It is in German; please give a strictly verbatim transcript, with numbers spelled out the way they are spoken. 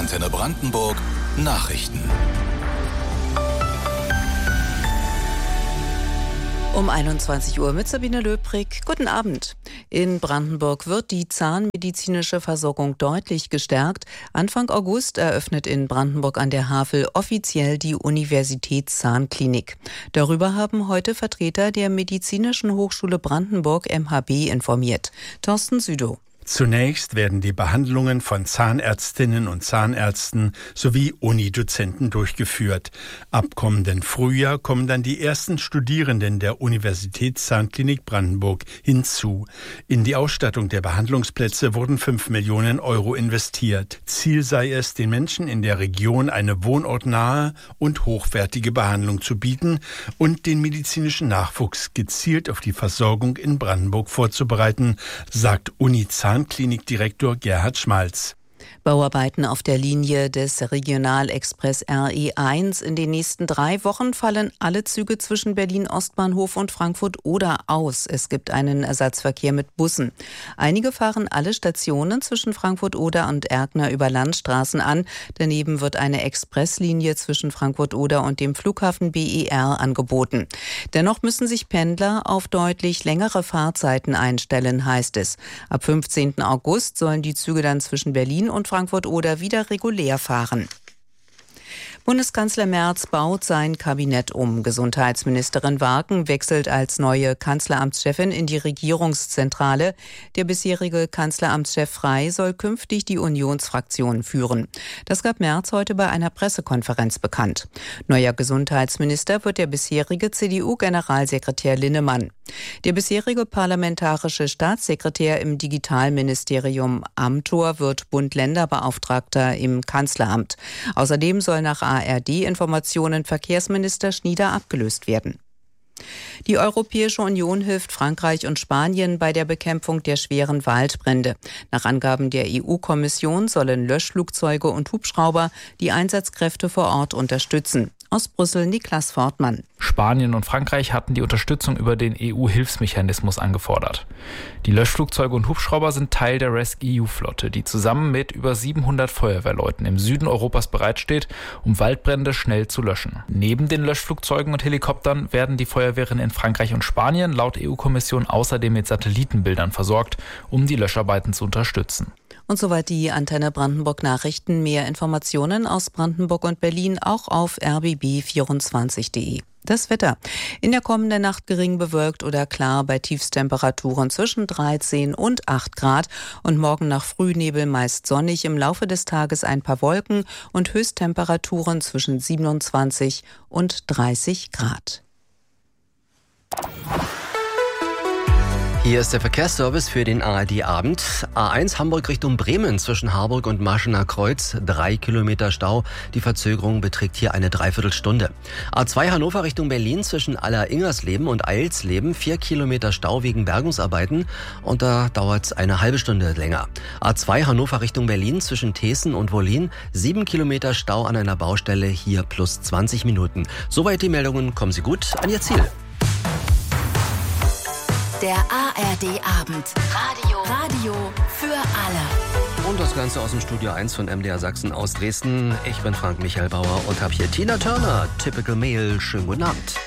Antenne Brandenburg Nachrichten. Um einundzwanzig Uhr mit Sabine Löbrig. Guten Abend. In Brandenburg wird die zahnmedizinische Versorgung deutlich gestärkt. Anfang August eröffnet in Brandenburg an der Havel offiziell die Universitätszahnklinik. Darüber haben heute Vertreter der Medizinischen Hochschule Brandenburg M H B informiert. Thorsten Südow. Zunächst werden die Behandlungen von Zahnärztinnen und Zahnärzten sowie Unidozenten durchgeführt. Ab kommenden Frühjahr kommen dann die ersten Studierenden der Universitätszahnklinik Brandenburg hinzu. In die Ausstattung der Behandlungsplätze wurden fünf Millionen Euro investiert. Ziel sei es, den Menschen in der Region eine wohnortnahe und hochwertige Behandlung zu bieten und den medizinischen Nachwuchs gezielt auf die Versorgung in Brandenburg vorzubereiten, sagt Uni-Zahn Klinikdirektor Gerhard Schmalz. Bauarbeiten auf der Linie des Regionalexpress R E eins. In den nächsten drei Wochen fallen alle Züge zwischen Berlin-Ostbahnhof und Frankfurt-Oder aus. Es gibt einen Ersatzverkehr mit Bussen. Einige fahren alle Stationen zwischen Frankfurt-Oder und Erkner über Landstraßen an. Daneben wird eine Expresslinie zwischen Frankfurt-Oder und dem Flughafen B E R angeboten. Dennoch müssen sich Pendler auf deutlich längere Fahrzeiten einstellen, heißt es. Ab fünfzehnten August sollen die Züge dann zwischen Berlin und Frankfurt-Oder wieder regulär fahren. Bundeskanzler Merz baut sein Kabinett um. Gesundheitsministerin Warken wechselt als neue Kanzleramtschefin in die Regierungszentrale. Der bisherige Kanzleramtschef Frey soll künftig die Unionsfraktion führen. Das gab Merz heute bei einer Pressekonferenz bekannt. Neuer Gesundheitsminister wird der bisherige C D U-Generalsekretär Linnemann. Der bisherige parlamentarische Staatssekretär im Digitalministerium Amthor wird Bund-Länder-Beauftragter im Kanzleramt. Außerdem soll nach A R D-Informationen Verkehrsminister Schnieder abgelöst werden. Die Europäische Union hilft Frankreich und Spanien bei der Bekämpfung der schweren Waldbrände. Nach Angaben der E U-Kommission sollen Löschflugzeuge und Hubschrauber die Einsatzkräfte vor Ort unterstützen. Aus Brüssel Niklas Fortmann. Spanien und Frankreich hatten die Unterstützung über den E U-Hilfsmechanismus angefordert. Die Löschflugzeuge und Hubschrauber sind Teil der rescEU Flotte, die zusammen mit über siebenhundert Feuerwehrleuten im Süden Europas bereitsteht, um Waldbrände schnell zu löschen. Neben den Löschflugzeugen und Helikoptern werden die Feuerwehren in Frankreich und Spanien laut E U-Kommission außerdem mit Satellitenbildern versorgt, um die Löscharbeiten zu unterstützen. Und soweit die Antenne Brandenburg Nachrichten. Mehr Informationen aus Brandenburg und Berlin auch auf r b b vierundzwanzig punkt de. Das Wetter. In der kommenden Nacht gering bewölkt oder klar bei Tiefstemperaturen zwischen dreizehn und acht Grad und morgen nach Frühnebel meist sonnig, im Laufe des Tages ein paar Wolken und Höchsttemperaturen zwischen siebenundzwanzig und dreißig Grad. Hier ist der Verkehrsservice für den A R D-Abend. A eins Hamburg Richtung Bremen zwischen Harburg und Maschener Kreuz. Drei Kilometer Stau. Die Verzögerung beträgt hier eine Dreiviertelstunde. A zwei Hannover Richtung Berlin zwischen Aller-Ingersleben und Eilsleben. Vier Kilometer Stau wegen Bergungsarbeiten. Und da dauert es eine halbe Stunde länger. A zwei Hannover Richtung Berlin zwischen Thesen und Wollin. Sieben Kilometer Stau an einer Baustelle. Hier plus zwanzig Minuten. Soweit die Meldungen. Kommen Sie gut an Ihr Ziel. Der A R D-Abend. Radio. Radio für alle. Und das Ganze aus dem Studio eins von M D R Sachsen aus Dresden. Ich bin Frank Michael Bauer und habe hier Tina Turner, Typical Male. Schönen guten Abend.